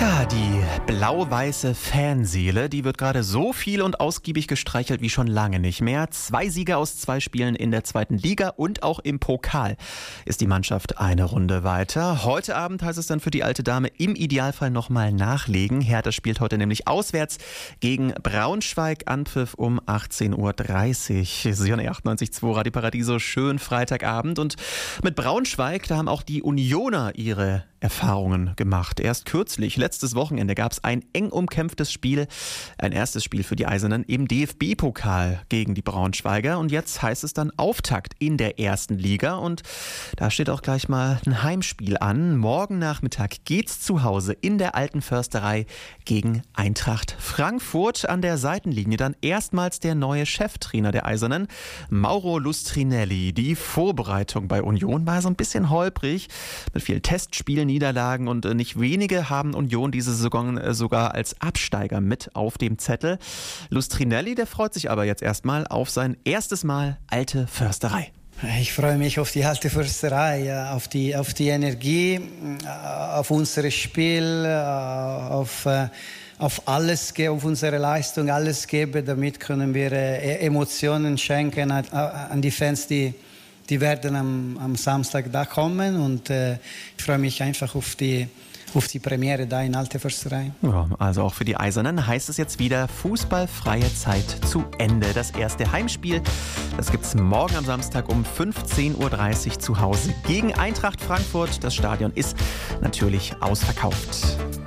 Ja, die blau-weiße Fanseele, die wird gerade so viel und ausgiebig gestreichelt wie schon lange nicht mehr. 2 Siege aus 2 Spielen in der 2. Liga und auch im Pokal ist die Mannschaft eine Runde weiter. Heute Abend heißt es dann für die alte Dame im Idealfall nochmal nachlegen. Hertha spielt heute nämlich auswärts gegen Braunschweig. Anpfiff um 18:30 Uhr. Sie hören 98.2 Radio Paradiso, schön Freitagabend. Und mit Braunschweig, da haben auch die Unioner ihre Erfahrungen gemacht. Erst kürzlich, letztes Wochenende, gab es ein eng umkämpftes Spiel, ein erstes Spiel für die Eisernen im DFB-Pokal gegen die Braunschweiger. Und jetzt heißt es dann Auftakt in der 1. Liga. Und da steht auch gleich mal ein Heimspiel an. Morgen Nachmittag geht's zu Hause in der Alten Försterei gegen Eintracht Frankfurt. An der Seitenlinie dann erstmals der neue Cheftrainer der Eisernen, Mauro Lustrinelli. Die Vorbereitung bei Union war so ein bisschen holprig, mit vielen Testspielen, Niederlagen, und nicht wenige haben Union diese Saison sogar als Absteiger mit auf dem Zettel. Lustrinelli, der freut sich aber jetzt erstmal auf sein erstes Mal Alte Försterei. Ich freue mich auf die Alte Försterei, auf die Energie, auf unser Spiel, auf alles, auf unsere Leistung, alles geben. Damit können wir Emotionen schenken an die Fans, die werden am Samstag da kommen, und ich freue mich einfach auf die Premiere da in Alte Försterei. Ja, also auch für die Eisernen heißt es jetzt wieder fußballfreie Zeit zu Ende. Das erste Heimspiel, das gibt's morgen am Samstag um 15:30 Uhr zu Hause gegen Eintracht Frankfurt. Das Stadion ist natürlich ausverkauft.